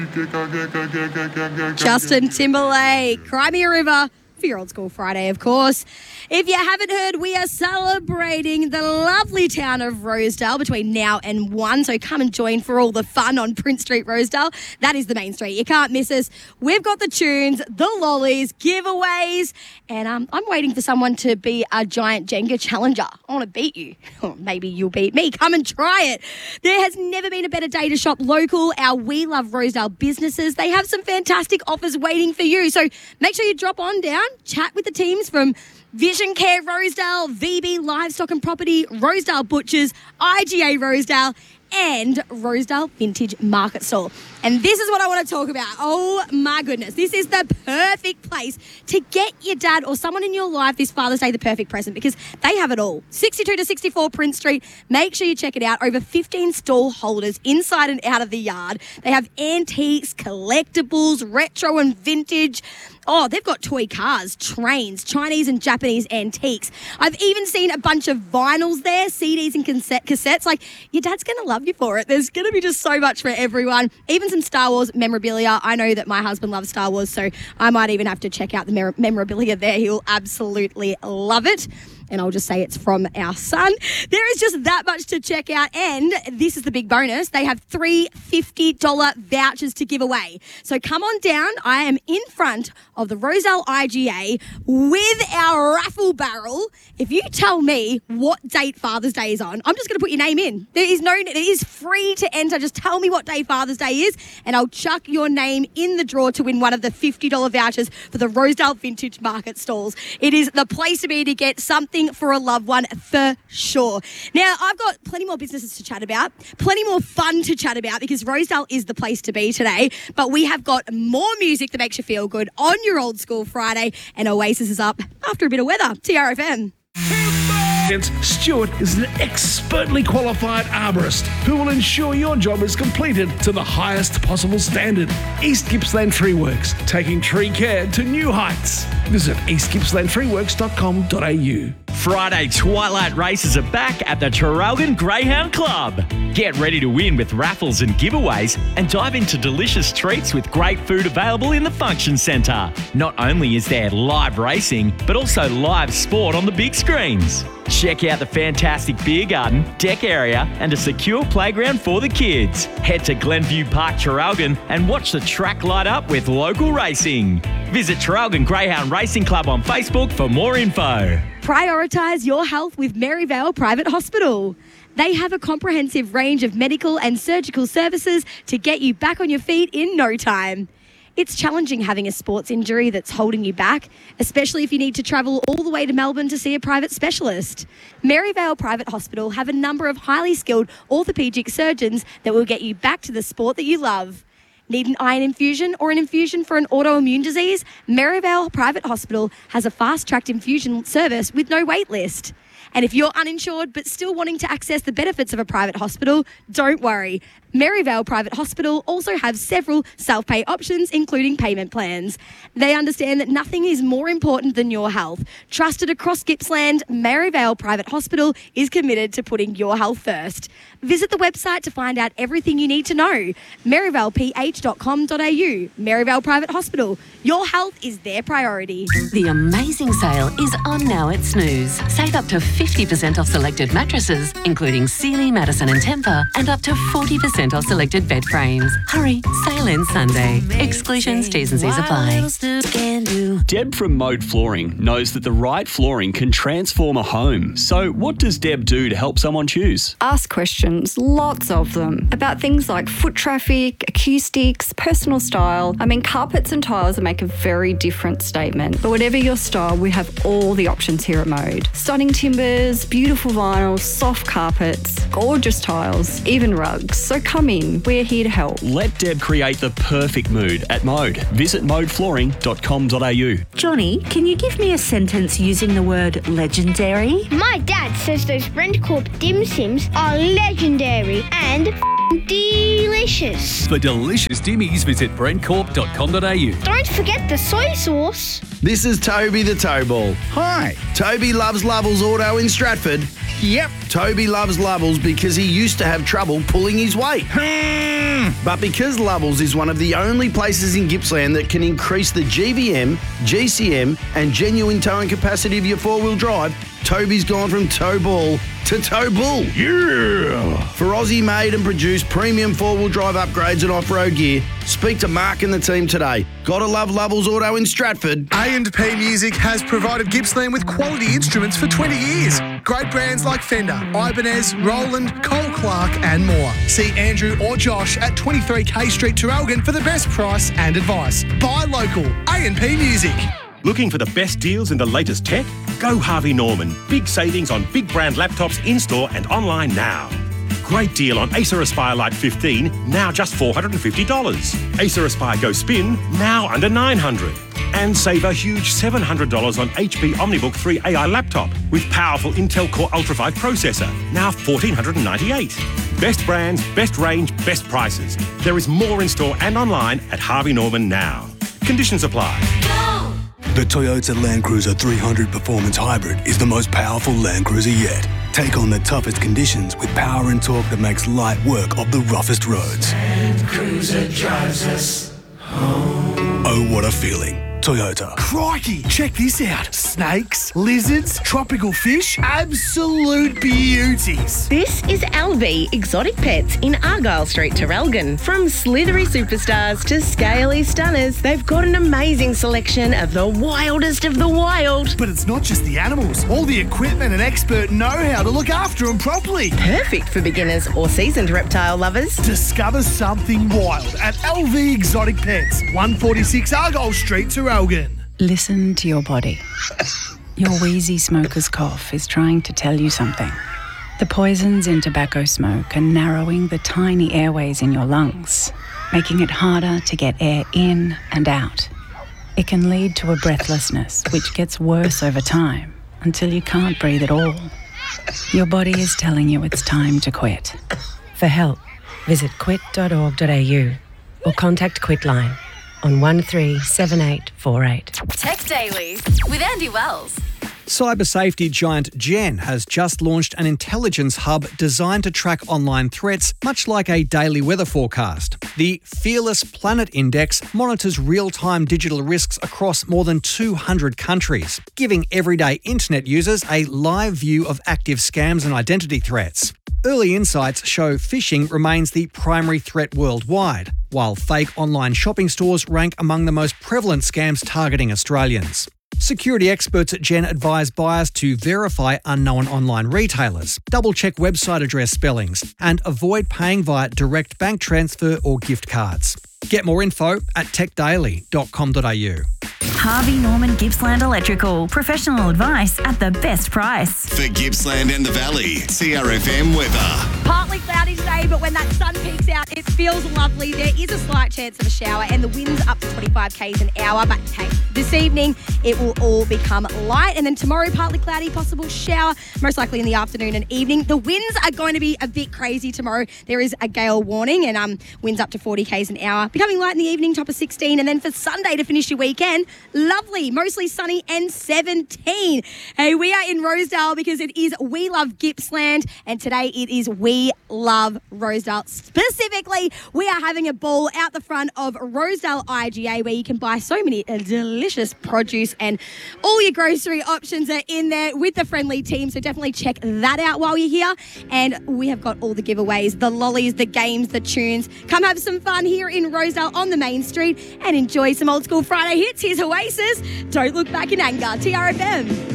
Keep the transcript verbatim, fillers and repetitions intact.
Justin Timberlake, Cry Me a River. For your Old School Friday, of course. If you haven't heard, we are celebrating the lovely town of Rosedale between now and one. So come and join for all the fun on Prince Street, Rosedale. That is the main street. You can't miss us. We've got the tunes, the lollies, giveaways, and um, I'm waiting for someone to be a giant Jenga challenger. I want to beat you. Or maybe you'll beat me. Come and try it. There has never been a better day to shop local. Our We Love Rosedale businesses, they have some fantastic offers waiting for you. So make sure you drop on down, chat with the teams from Vision Care Rosedale, V B Livestock and Property, Rosedale Butchers, I G A Rosedale, and Rosedale Vintage Market Stall. And this is what I want to talk about. Oh my goodness. This is the perfect place to get your dad or someone in your life this Father's Day the perfect present, because they have it all. sixty-two to sixty-four Prince Street. Make sure you check it out. Over fifteen stall holders inside and out of the yard. They have antiques, collectibles, retro and vintage. Oh, they've got toy cars, trains, Chinese and Japanese antiques. I've even seen a bunch of vinyls there, C Ds and cassette, cassettes. Like, your dad's going to love you for it. There's going to be just so much for everyone. Even some Star Wars memorabilia. I know that my husband loves Star Wars, so I might even have to check out the mer- memorabilia there. He'll absolutely love it. And I'll just say it's from our son. There is just that much to check out. And this is the big bonus. They have three fifty dollars vouchers to give away. So come on down. I am in front of the Rosedale I G A with our raffle barrel. If you tell me what date Father's Day is on, I'm just going to put your name in. There is no, it is free to enter. Just tell me what day Father's Day is, and I'll chuck your name in the draw to win one of the fifty dollars vouchers for the Rosedale Vintage Market Stalls. It is the place to be to get something for a loved one for sure. Now, I've got plenty more businesses to chat about, plenty more fun to chat about, because Rosedale is the place to be today. But we have got more music that makes you feel good on your Old School Friday, and Oasis is up after a bit of weather. T R F M. Stuart is an expertly qualified arborist who will ensure your job is completed to the highest possible standard. East Gippsland Tree Works, taking tree care to new heights. Visit east gippsland tree works dot com dot a u. Friday Twilight races are back at the Traralgon Greyhound Club. Get ready to win with raffles and giveaways, and dive into delicious treats with great food available in the function centre. Not only is there live racing, but also live sport on the big screens. Check out the fantastic beer garden, deck area, and a secure playground for the kids. Head to Glenview Park Traralgon and watch the track light up with local racing. Visit Traralgon Greyhound Racing Club on Facebook for more info. Prioritise your health with Maryvale Private Hospital. They have a comprehensive range of medical and surgical services to get you back on your feet in no time. It's challenging having a sports injury that's holding you back, especially if you need to travel all the way to Melbourne to see a private specialist. Maryvale Private Hospital have a number of highly skilled orthopaedic surgeons that will get you back to the sport that you love. Need an iron infusion or an infusion for an autoimmune disease? Maryvale Private Hospital has a fast-tracked infusion service with no wait list. And if you're uninsured but still wanting to access the benefits of a private hospital, don't worry. Maryvale Private Hospital also have several self-pay options, including payment plans. They understand that nothing is more important than your health. Trusted across Gippsland, Maryvale Private Hospital is committed to putting your health first. Visit the website to find out everything you need to know. maryvale p h dot com dot a u. Maryvale Private Hospital. Your health is their priority. The amazing sale is on now at Snooze. Save up to fifty percent off selected mattresses, including Sealy, Madison and Tempur, and up to forty percent off selected bed frames. Hurry, sale ends Sunday. Exclusions, T's and C's apply. Deb from Mode Flooring knows that the right flooring can transform a home. So what does Deb do to help someone choose? Ask questions, lots of them, about things like foot traffic, acoustics, personal style. I mean, carpets and tiles make a very different statement. But whatever your style, we have all the options here at Mode. Stunning timbers, beautiful vinyls, soft carpets, gorgeous tiles, even rugs. So come in, we're here to help. Let Deb create the perfect mood at Mode. Visit mode flooring dot com dot a u. Johnny, can you give me a sentence using the word legendary? My dad says those Rencorp dim sims are legendary and delicious. For delicious dimmies, visit brent corp dot com dot a u. Don't forget the soy sauce. This is Toby the Towball. Hi. Toby loves Lovell's Auto in Stratford. Yep. Toby loves Lovell's because he used to have trouble pulling his weight. But because Lovell's is one of the only places in Gippsland that can increase the G V M, G C M and genuine towing capacity of your four-wheel drive, Toby's gone from tow ball to tow bull. Yeah! For Aussie made and produced premium four-wheel drive upgrades and off-road gear, speak to Mark and the team today. Gotta love Lovell's Auto in Stratford. A and P Music has provided Gippsland with quality instruments for twenty years. Great brands like Fender, Ibanez, Roland, Cole Clark and more. See Andrew or Josh at twenty-three K Street, Traralgon for the best price and advice. Buy local. A and P Music. Looking for the best deals in the latest tech? Go Harvey Norman. Big savings on big brand laptops in-store and online now. Great deal on Acer Aspire Lite fifteen, now just four hundred fifty dollars. Acer Aspire Go Spin, now under nine hundred dollars. And save a huge seven hundred dollars on H P OmniBook three A I laptop with powerful Intel Core Ultra five processor, now one thousand four hundred ninety-eight dollars. Best brands, best range, best prices. There is more in store and online at Harvey Norman now. Conditions apply. The Toyota Land Cruiser three hundred Performance Hybrid is the most powerful Land Cruiser yet. Take on the toughest conditions with power and torque that makes light work of the roughest roads. Land Cruiser drives us home. Oh, what a feeling. Toyota. Crikey, check this out. Snakes, lizards, tropical fish, absolute beauties. This is L V Exotic Pets in Argyle Street, Traralgon. From slithery superstars to scaly stunners, they've got an amazing selection of the wildest of the wild. But it's not just the animals. All the equipment and expert know-how to look after them properly. Perfect for beginners or seasoned reptile lovers. Discover something wild at L V Exotic Pets, one forty-six Argyle Street, Traralgon. Listen to your body. Your wheezy smoker's cough is trying to tell you something. The poisons in tobacco smoke are narrowing the tiny airways in your lungs, making it harder to get air in and out. It can lead to a breathlessness, which gets worse over time until you can't breathe at all. Your body is telling you it's time to quit. For help, visit quit dot org dot a u or contact Quitline on one three seven eight four eight. Tech Daily with Andy Wells. Cyber safety giant Gen has just launched an intelligence hub designed to track online threats, much like a daily weather forecast. The Fearless Planet Index monitors real-time digital risks across more than two hundred countries, giving everyday internet users a live view of active scams and identity threats. Early insights show phishing remains the primary threat worldwide, while fake online shopping stores rank among the most prevalent scams targeting Australians. Security experts at Gen advise buyers to verify unknown online retailers, double-check website address spellings, and avoid paying via direct bank transfer or gift cards. Get more info at tech daily dot com dot a u. Harvey Norman Gippsland Electrical. Professional advice at the best price. For Gippsland and the Valley, C R F M weather. Partly cloudy today, but when that sun peeks out, it feels lovely. There is a slight chance of a shower and the wind's up to twenty-five kays an hour. But hey, this evening, it will all become light. And then tomorrow, partly cloudy, possible shower, most likely in the afternoon and evening. The winds are going to be a bit crazy tomorrow. There is a gale warning and um, winds up to forty kays an hour. Becoming light in the evening, top of sixteen. And then for Sunday to finish your weekend, lovely, mostly sunny and seventeen. Hey, we are in Rosedale because it is We Love Gippsland, and today it is We Love Rosedale. Specifically, we are having a ball out the front of Rosedale I G A where you can buy so many delicious produce and all your grocery options are in there with the friendly team, so definitely check that out while you're here. And we have got all the giveaways, the lollies, the games, the tunes. Come have some fun here in Rosedale on the main street and enjoy some old school Friday hits. Here's Oasis, Don't Look Back in Anger, T R F M.